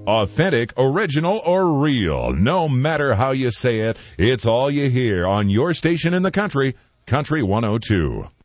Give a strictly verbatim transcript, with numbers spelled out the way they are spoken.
Authentic, original, or real. No matter how you say it, it's all you hear on your station in the country, Country one oh two.